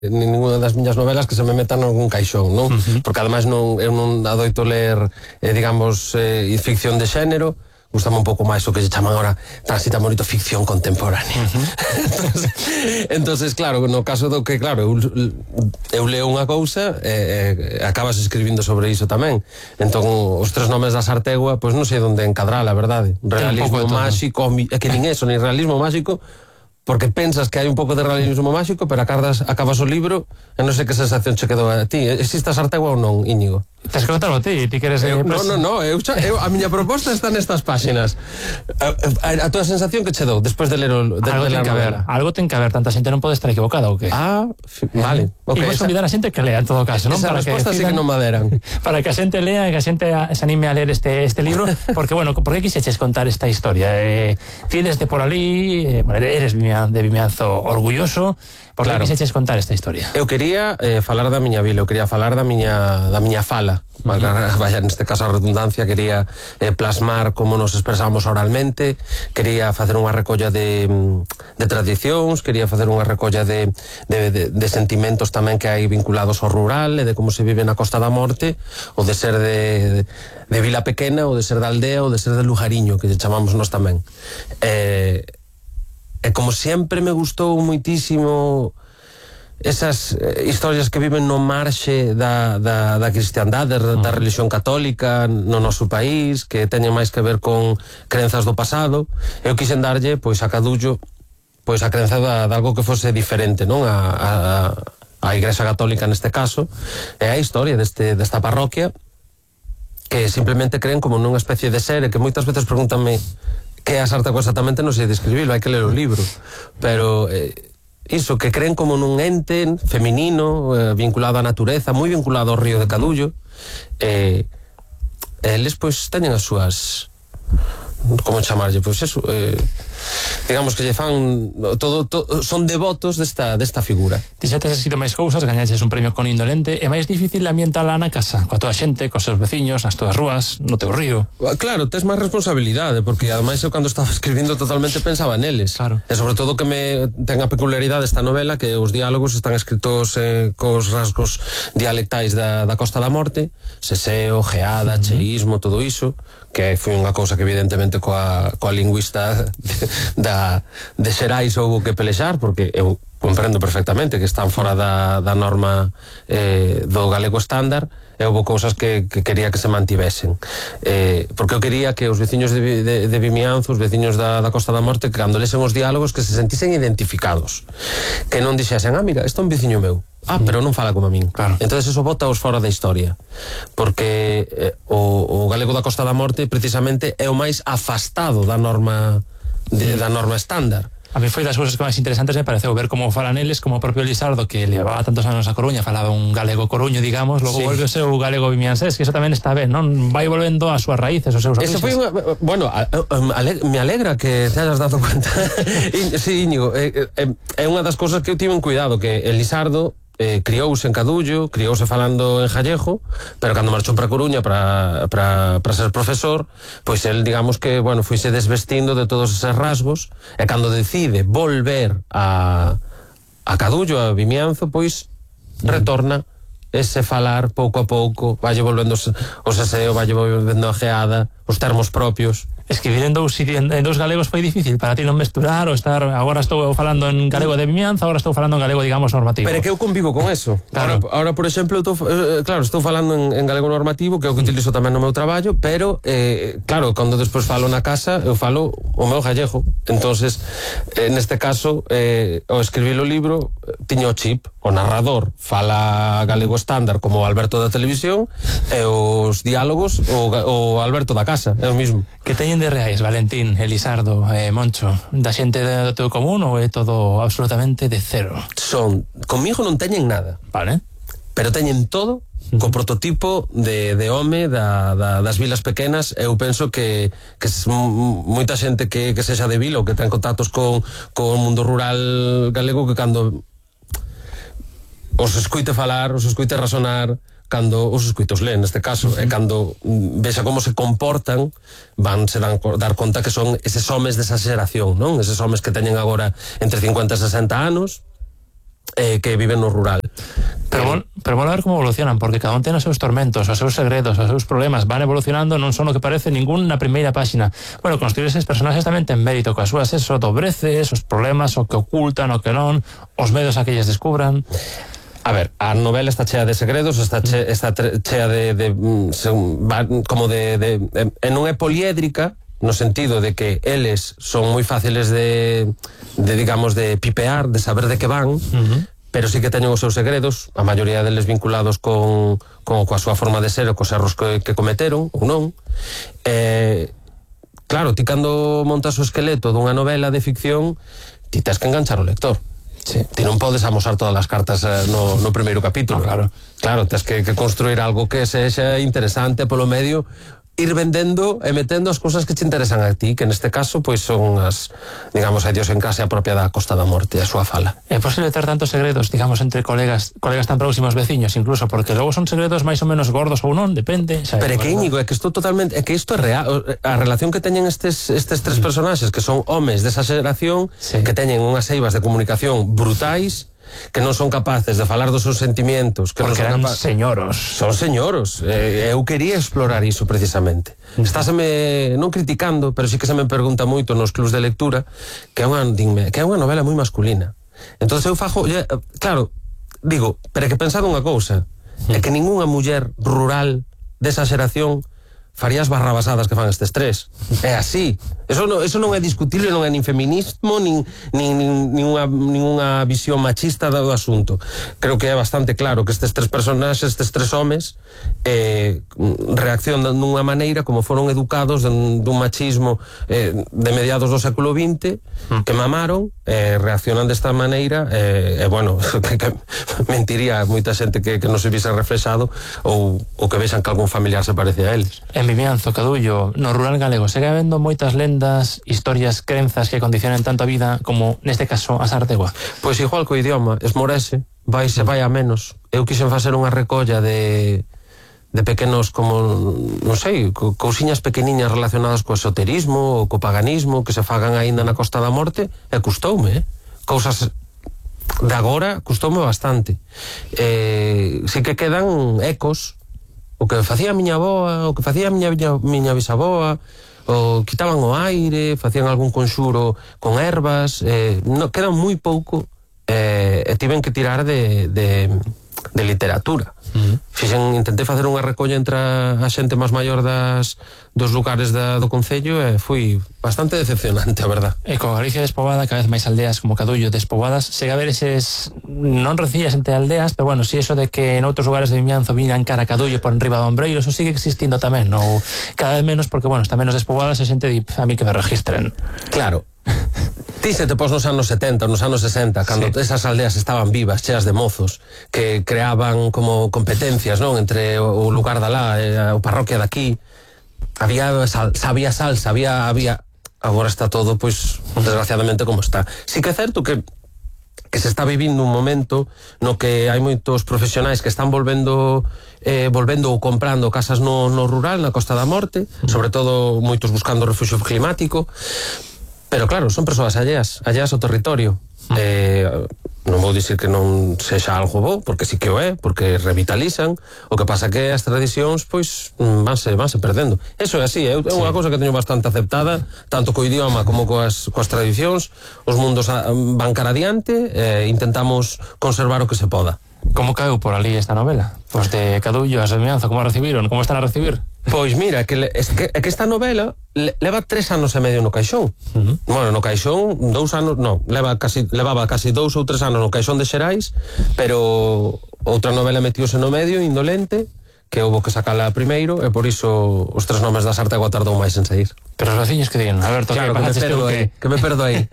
ninguna das miñas novelas que se me metan nalgún caixón, non? Porque ademais eu non adoito ler, digamos, ficción de xénero. Gustame un pouco máis o que se chaman ahora, transita bonito, ficción contemporánea. Entonces, claro, no caso do que, claro, eu leo unha cousa acabas escribindo sobre iso tamén. Entón, os tres nomes da Sartegua, pois non sei onde encadrala, a verdade. Realismo máxico, é que nin eso, nin realismo máxico, porque pensas que hai un pouco de realismo máxico, pero acabas o libro e non sei que sensación che quedou a ti. Existe a Sartegua ou non, Íñigo? Tens que contarlo ti queres... No, a miña proposta está nestas páxinas. A tua sensación que che dou despois de ler algo ten que haber, tanta xente non pode estar equivocada, ou que? Vale. E vou convidar a xente que lea en todo caso, non? Esa resposta sí que non maderan. Para que a xente lea e que a xente se anime a ler este libro, porque, bueno, por que quixeches contar esta historia? Tienes de por ali, eres de Vimianzo orgulloso, por que quixeches contar esta historia? Eu quería falar da miña vila, eu quería falar da miña fala. Vaya, neste caso a redundancia, quería plasmar como nos expresamos oralmente, quería facer unha recolla de tradicións, quería facer unha recolla de sentimentos tamén que hai vinculados ao rural e de como se vive na Costa da Morte, ou de ser de vila pequena, ou de ser de aldea, ou de ser de lugariño, que lle chamamos nós tamén. E como sempre me gustou moitísimo esas historias que viven no marxe da cristiandade, da religión católica no noso país, que teñen máis que ver con crenzas do pasado. Eu quixen darlle, pois, a Cadullo, pois, a crenza de algo que fose diferente, non? A Igrexa Católica neste caso, e a historia desta parroquia, que simplemente creen como nunha especie de ser, e que moitas veces pregúntanme que é a Sartegua exactamente, non sei describirlo, hai que ler o libro, pero iso, que creen como nun ente feminino, vinculado á natureza, moi vinculado ao río de Cadullo, eles, pois, teñen as súas, como chamarlle, pois eso, digamos que lle fan son devotos desta figura. Ti xa tes sido máis cousas, gañaches un premio con Indolente, é máis difícil ambientala na casa, coa toda a xente, cos seus veciños, nas túas rúas, no teu río. Claro, tes máis responsabilidade, porque ademais eu cando estaba escribindo totalmente pensaba neles. Claro. E sobre todo que ten a peculiaridade esta novela, que os diálogos están escritos cos rasgos dialectais da Costa da Morte, seseo, geada, cheísmo, todo iso, que foi unha cousa que evidentemente coa lingüista de Xerais houbo que pelexar, porque eu comprendo perfectamente que están fora da norma do galego estándar, e houve cousas que quería que se mantivesen, porque eu quería que os veciños de Vimianzo, os veciños da Costa da Morte, que cando lesen os diálogos, que se sentisen identificados, que non dixesen, mira, este é un veciño meu, pero non fala como a min. Claro. Entonces eso botaos fora da historia, porque o galego da Costa da Morte precisamente é o máis afastado da norma estándar. A mí foi das cousas que máis interesantes me pareceu ver como falan eles, como o propio Lisardo, que levaba tantos anos a Coruña, falaba un galego coruño, digamos, logo volve o seu galego vimiansés, que eso tamén está ben, non? Vai volvendo ás súas raíces, os seus orígenes. Bueno, me alegra que te hayas dado cuenta. Sí, Íñigo, é unha das cousas que eu tive en cuidado, que el Lisardo criouse en Cadullo, criouse falando en gallego, pero cando marchou para Coruña para ser profesor, pois el, digamos que, bueno, fuise desvestindo de todos eses rasgos, e cando decide volver a Cadullo, a Vimianzo, pois retorna ese falar pouco a pouco, valle volvendo o seseo, valle volvendo a geada, os termos propios. Escribir en dous galegos foi difícil para ti non mesturar ou estar, agora estou falando en galego de Vimianzo, agora estou falando en galego, digamos, normativo. Pero é que eu convivo con eso. Claro. Ahora, por exemplo, estou falando en galego normativo, que é o que utilizo tamén no meu traballo, pero, claro, cando despois falo na casa, eu falo o meu gallego. Entonces, neste caso, ao escribir o libro, tiño o chip, o narrador fala galego estándar como o Alberto da televisión, e os diálogos o Alberto da casa, é o mismo. Que teñen de reais, Valentín, Elisardo, Moncho, da xente do teu común, ou é todo absolutamente de cero? Conmigo non teñen nada. Vale. Pero teñen todo co prototipo de home das vilas pequenas. Eu penso que moita xente que sexa de vila ou que ten contactos con o mundo rural galego, que cando os escoite falar, os escoite razonar, cando os escoitos leen, neste caso, e cando vexa como se comportan, vanse dar conta que son eses homes desa xeración, non? Eses homes que teñen agora entre 50 e 60 anos, que viven no rural. Pero vamos a ver como evolucionan, porque cada un ten os seus tormentos, os seus segredos, os seus problemas, van evolucionando, non son o que parece ningún na primeira páxina. Bueno, construir eses personaxes tamén ten mérito, coas súas dobreces, os problemas, o que ocultan, o que non, os medos a que lles descubran. A ver, a novela está chea de segredos, está chea non é poliédrica, no sentido de que eles son moi fáciles de digamos, de pipear, de saber de que van, pero sí que teñen os seus segredos, a maioría deles vinculados coa súa forma de ser ou cos erros que cometeron, ou non. Claro, ti cando montas o esqueleto dunha novela de ficción, ti tens que enganchar o lector. Sí. Ti non podes amosar todas as cartas no primeiro capítulo. No, claro, tens que construir algo que sexa interesante polo medio, ir vendendo e metendo as cousas que te interesan a ti, que neste caso pois son as, digamos, a idiosincrasia propia da Costa da Morte, a súa fala. É posible ter tantos segredos, digamos, entre colegas tan próximos veciños, incluso, porque logo son segredos máis ou menos gordos ou non, depende. Pero é que, Íñigo, é que isto totalmente, é que isto é real, a relación que teñen estes tres personaxes, que son homes desa xeración, que teñen unhas eivas de comunicación brutais, que non son capaces de falar dos seus sentimientos, que porque non son señoros. Son señoros. Eu quería explorar iso precisamente. Estáseme non criticando, pero sí que se me pregunta moito nos clubs de lectura que é unha novela moi masculina. Entonces eu fajo, claro, digo, pero é que pensad unha cousa, é que ningunha muller rural desa xeración faría as barrabasadas que fan estes tres. É así. Eso non é discutible, non é nin feminismo, nin unha visión machista do asunto. Creo que é bastante claro que estes tres personaxes, estes tres homes, reaccionan dunha maneira como foron educados dun machismo de mediados do século XX, que mamaron, reaccionan desta maneira, bueno, que mentiría moita xente que non se vise reflexado ou que vexan que algún familiar se parece a eles. En Vimianzo, Cadullo, no rural galego, segue habendo moitas lendas, historias, crenzas que condicionan tanto a vida como, neste caso, a Sartegua. Pois igual co idioma, esmorese, vai a menos. Eu quixen facer unha recolla de pequenos, como, non sei, cousiñas pequeniñas relacionadas co esoterismo ou co paganismo que se fagan aínda na Costa da Morte, e custoume, cousas de agora custoume bastante. Si que quedan ecos, o que facía a miña avoa, o que facía a miña bisaboa, o quitaban o aire, facían algún conxuro con ervas, quedan moi pouco, e tiven que tirar de literatura. Intentei facer unha recolla entre a xente máis maior dos lugares do concello, e foi bastante decepcionante, a verdad. E con Galicia despoboada, cada vez máis aldeas como Cadullo despoboadas, chega a ver eses, non recillas entre aldeas, pero bueno, si eso de que en outros lugares de Vimianzo viran cara a Cadullo por enriba do ombreiro, eso sigue existindo tamén, ou cada vez menos, porque bueno, está menos despoboadas, a xente di, a mí que me registren. Claro. Ti se te pos nos anos 70, nos anos 60, cando esas aldeas estaban vivas, cheas de mozos, que creaban como competencias, non, entre o lugar de alá, o parroquia de aquí, había salsa, había... Agora está todo, pois, desgraciadamente, como está. Sí que é certo que se está vivindo un momento no que hai moitos profesionais que están volvendo ou comprando casas no rural, na Costa da Morte, sobre todo moitos buscando refugio climático. Pero claro, son persoas alleas ao territorio. Non vou dicir que non sexa algo bo, porque sí que o é, porque revitalizan. O que pasa que as tradicións, pois, vanse perdendo. Eso é así, é unha cousa que teño bastante aceptada, tanto co idioma como coas tradicións. Os mundos van cara adiante, intentamos conservar o que se poda. Como caeu por ali esta novela? Pois de Cadullo a Vimianzo, como a recibiron? Como están a recibir? Pois mira, que esta novela leva 3 anos e medio no caixón. Bueno, no caixón 2 anos, non, levaba casi 2 ou 3 anos no caixón de Xerais, pero outra novela metióse no medio, Indolente, que houve que sacala primeiro, e por iso os 3 nomes da Sartegua tardou máis en sair. Pero os veciños que digan, Alberto, claro, que me perdo aí.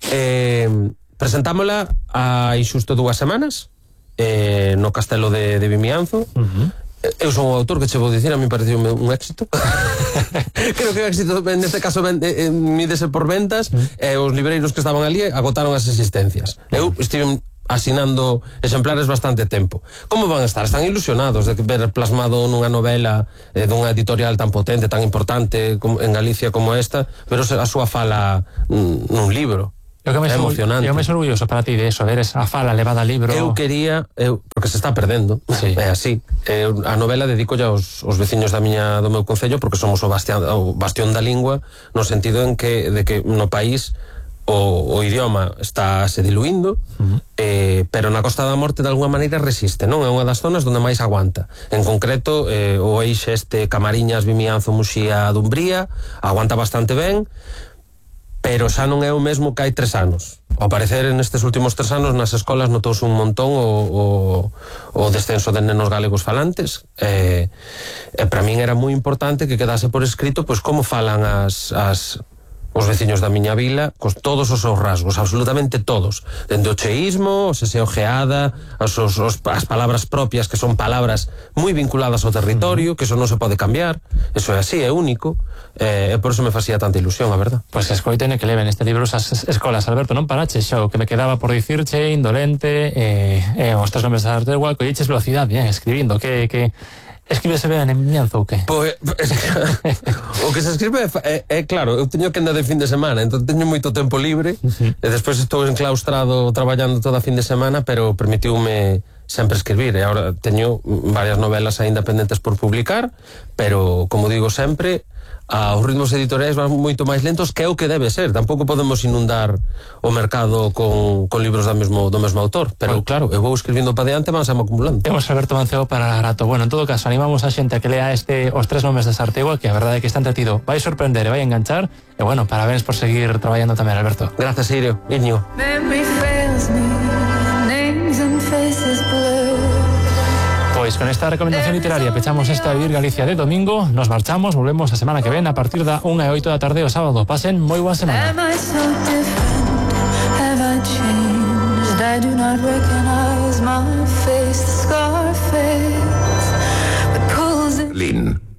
Presentámola hai xusto 2 semanas, no Castelo de Vimianzo. Eu son o autor, que che vou dicir, a mí pareceu un éxito. Creo que o éxito neste caso mídese por ventas, e os libreiros que estaban ali agotaron as existencias. Eu estive asinando exemplares bastante tempo. Como van a estar? Están ilusionados de ver plasmado nunha novela dunha editorial tan potente, tan importante en Galicia como esta, pero a súa fala nun libro. É emocionante. É o máis orgulloso para ti de eso, ver esa fala levada al libro. Eu quería, porque se está perdendo, sí. É así. A novela dedico ya aos veciños do meu concello, porque somos o bastión da lingua, no sentido de que no país o idioma está se diluindo, pero na Costa da Morte de alguna maneira resiste, non? É unha das zonas onde máis aguanta. En concreto, o eixe Camariñas, Vimianzo, Muxía, Dumbría aguanta bastante ben, pero xa non é o mesmo que hai 3 anos. Ao parecer, nestes últimos 3 anos, nas escolas notouse un montón o descenso de nenos galegos falantes. Para min era moi importante que quedase por escrito pois como falan os veciños da miña vila, cos todos os seus rasgos, absolutamente todos, dende o cheísmo, o seseojeada, as palabras propias, que son palabras moi vinculadas ao territorio, que eso non se pode cambiar, eso é así, é único, e por eso me facía tanta ilusión, a verdad. Pois escoiten que leven este libro as escolas, Alberto, non paraches xa, o que me quedaba por dicirche, Indolente, os 3 nomes da Artegua, colliches velocidade, escribindo, que escríbese ben en Vimianzo ou que? Pois, o que se escribe é claro, eu teño que andar de fin de semana, entón teño moito tempo libre, e despois estou enclaustrado traballando toda a fin de semana, pero permitiume sempre escribir, e agora teño varias novelas aínda pendentes por publicar, pero, como digo sempre, os ritmos editoriais van moito máis lentos, que é o que debe ser. Tampouco podemos inundar o mercado con libros do mesmo autor, pero claro, eu vou escribindo para diante, van se acumulando. Temos Alberto Mancebo para rato. Bueno, en todo caso, animamos a xente a que lea os 3 nomes de Sartegua, que a verdade é que está entretido, vai sorprender e vai enganchar, e bueno, parabéns por seguir traballando tamén, Alberto. Gracias, Sirio. Íñigo. Pois con esta recomendación literaria pechamos esta Vivir Galicia de domingo. Nos marchamos, volvemos a semana que ven a partir da 1:08 da tarde o sábado. Pasen moi boa semana. Lin.